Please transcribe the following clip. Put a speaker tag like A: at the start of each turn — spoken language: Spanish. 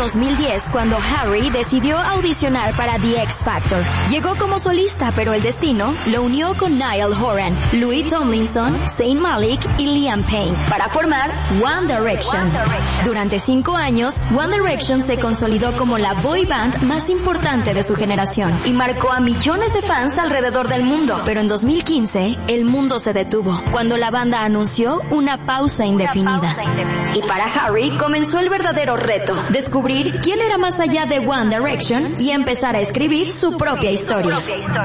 A: 2010 cuando Harry decidió audicionar para The X Factor. Llegó como solista, pero el destino lo unió con Niall Horan, Louis Tomlinson, Zayn Malik y Liam Payne para formar One Direction. Durante 5 años, One Direction se consolidó como la boy band más importante de su generación y marcó a millones de fans alrededor del mundo. Pero en 2015, el mundo se detuvo cuando la banda anunció una pausa indefinida. Y para Harry comenzó el verdadero reto, descubrir quién era más allá de One Direction y empezar a escribir su propia historia.